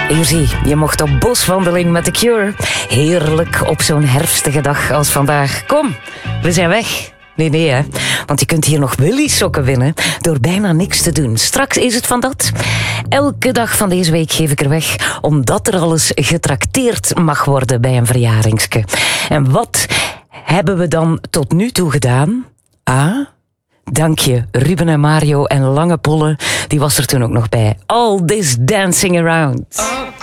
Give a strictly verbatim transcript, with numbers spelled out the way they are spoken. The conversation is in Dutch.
Easy, je mocht op boswandeling met The Cure. Heerlijk op zo'n herfstige dag als vandaag. Kom, we zijn weg. Nee, nee, hè. Want je kunt hier nog Willy-sokken winnen door bijna niks te doen. Straks is het van dat. Elke dag van deze week geef ik er weg, omdat er alles getrakteerd mag worden bij een verjaringske. En wat hebben we dan tot nu toe gedaan? Ah, dank je, Ruben en Mario en Lange Polle. Die was er toen ook nog bij. All this dancing around.